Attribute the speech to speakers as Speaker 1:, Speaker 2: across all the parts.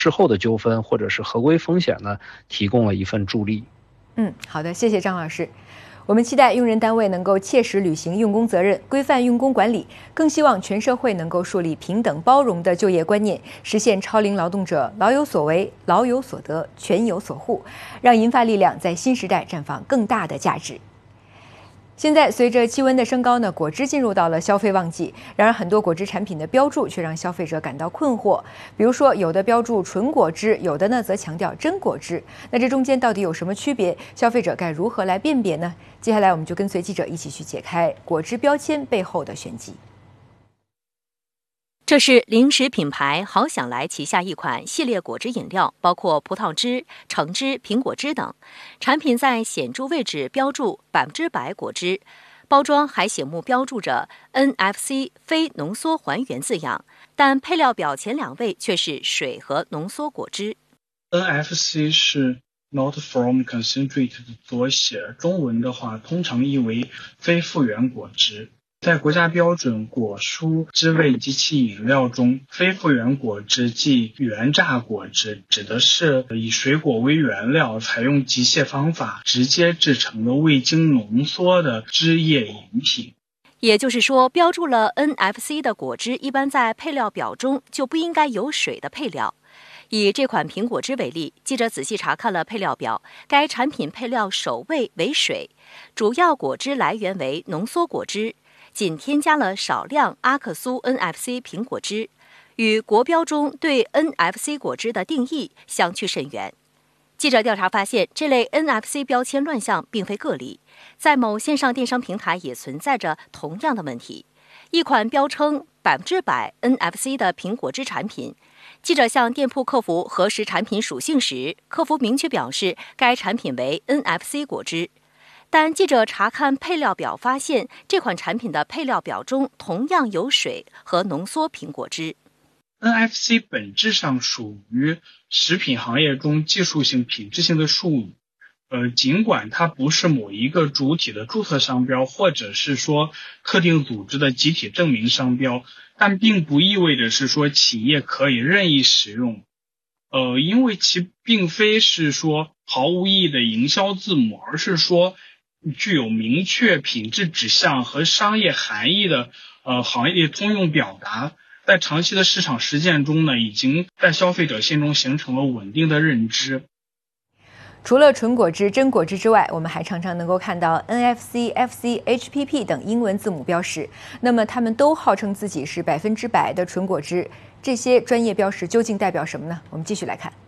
Speaker 1: 事后的纠纷或者是合规风险呢提供了一份助力。
Speaker 2: 好的，谢谢张老师。我们期待用人单位能够切实履行用工责任，规范用工管理，更希望全社会能够树立平等包容的就业观念，实现超龄劳动者老有所为、老有所得、全有所护，让银发力量在新时代绽放更大的价值。现在随着气温的升高呢，果汁进入到了消费旺季。然而，很多果汁产品的标注却让消费者感到困惑。比如说，有的标注纯果汁，有的呢则强调真果汁。那这中间到底有什么区别？消费者该如何来辨别呢？接下来我们就跟随记者一起去解开果汁标签背后的玄机。
Speaker 3: 这是零食品牌好想来旗下一款系列果汁饮料，包括葡萄汁、橙汁、苹果汁等。产品在显著位置标注100%果汁，包装还醒目标注着 NFC 非浓缩还原字样，但配料表前2位却是水和浓缩果汁。
Speaker 4: NFC 是 Not from concentrate 的缩写，中文的话通常译为非复原果汁。在国家标准果蔬汁味机器饮料中，非复原果汁即原榨果汁，指的是以水果为原料，采用机械方法直接制成的未经浓缩的汁液饮品。
Speaker 3: 也就是说，标注了 NFC 的果汁一般在配料表中就不应该有水的配料。以这款苹果汁为例，记者仔细查看了配料表，该产品配料首位为水，主要果汁来源为浓缩果汁，仅添加了少量阿克苏 NFC 苹果汁，与国标中对 NFC 果汁的定义相去甚远。记者调查发现，这类 NFC 标签乱象并非个例，在某线上电商平台也存在着同样的问题。一款标称100% NFC 的苹果汁产品，记者向店铺客服核实产品属性时，客服明确表示该产品为 NFC 果汁。但记者查看配料表发现，这款产品的配料表中同样有水和浓缩苹果汁。
Speaker 4: NFC 本质上属于食品行业中技术性品质性的术语，尽管它不是某一个主体的注册商标，或者是说特定组织的集体证明商标，但并不意味着是说企业可以任意使用。因为其并非是说毫无意义的营销字母，而是说具有明确品质指向和商业含义的行业通用表达。在长期的市场实践中呢，已经在消费者心中形成了稳定的认知。
Speaker 2: 除了纯果汁、真果汁之外，我们还常常能够看到 NFC、FC、HPP 等英文字母标识。那么，他们都号称自己是100%的纯果汁。这些专业标识究竟代表什么呢？我们继续来看。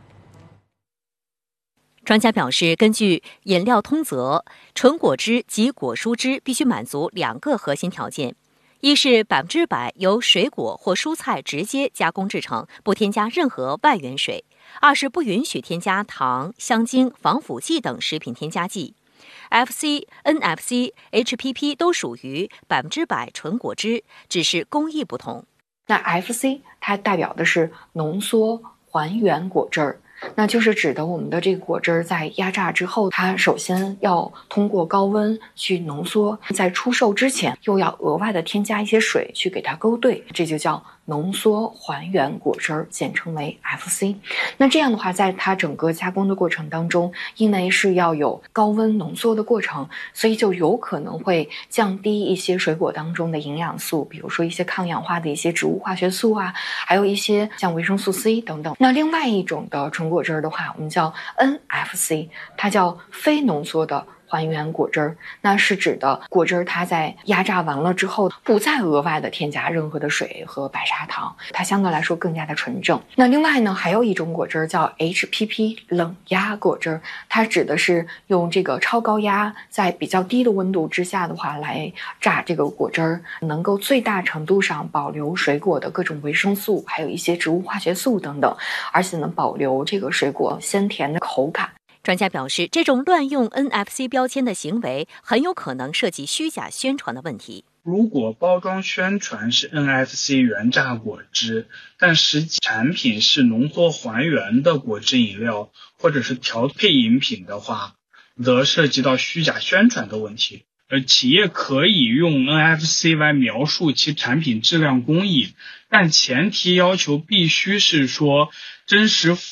Speaker 3: 专家表示，根据饮料通则，纯果汁及果蔬汁必须满足2个核心条件：一是100%由水果或蔬菜直接加工制成，不添加任何外源水；二是不允许添加糖、香精、防腐剂等食品添加剂。FC、NFC、HPP 都属于100%纯果汁，只是工艺不同。
Speaker 5: 那 FC 它代表的是浓缩还原果汁儿，那就是指的我们的这个果汁儿在压榨之后，它首先要通过高温去浓缩，在出售之前又要额外的添加一些水去给它勾兑，这就叫浓缩还原果汁儿，简称为 FC。 那这样的话，在它整个加工的过程当中，因为是要有高温浓缩的过程，所以就有可能会降低一些水果当中的营养素，比如说一些抗氧化的一些植物化学素啊，还有一些像维生素 C 等等。那另外一种的纯果汁儿的话，我们叫 NFC， 它叫非浓缩的还原果汁儿，那是指的果汁儿它在压榨完了之后，不再额外的添加任何的水和白砂糖，它相对来说更加的纯正。那另外呢，还有一种果汁儿叫 HPP 冷压果汁儿，它指的是用这个超高压在比较低的温度之下的话来榨这个果汁儿，能够最大程度上保留水果的各种维生素，还有一些植物化学素等等，而且能保留这个水果鲜甜的口感。
Speaker 3: 专家表示，这种乱用 NFC 标签的行为很有可能涉及虚假宣传的问题。
Speaker 4: 如果包装宣传是 NFC 原榨果汁，但实际产品是浓缩还原的果汁饮料或者是调配饮品的话，则涉及到虚假宣传的问题。 企业可以用 NFC 来描述其产品质量工艺，但前提要求必须是说真实